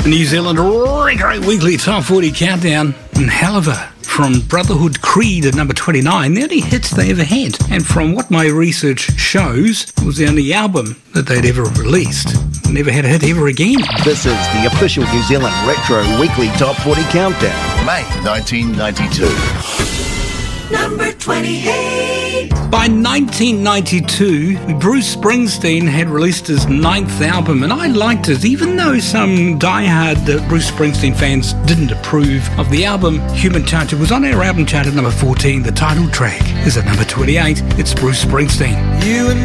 New Zealand Retro Weekly Top 40 Countdown. And Haliver from Brotherhood Creed at number 29, the only hits they ever had. And from what my research shows, it was the only album that they'd ever released. Never had a hit ever again. This is the official New Zealand Retro Weekly Top 40 Countdown. May 1992. Number 28. By 1992, Bruce Springsteen had released his 9th album, and I liked it, even though some diehard Bruce Springsteen fans didn't approve of the album. Human Touch, it was on our album chart at number 14. The title track is at number 28. It's Bruce Springsteen. You and